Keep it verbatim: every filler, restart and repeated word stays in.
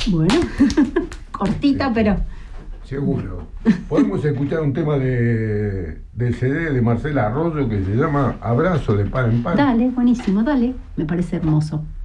Bueno, cortita, Sí. pero... Seguro. Podemos escuchar un tema de, del C D de Marcela Arroyo que se llama Abrazo de Par en Par. Dale, buenísimo, dale. Me parece hermoso.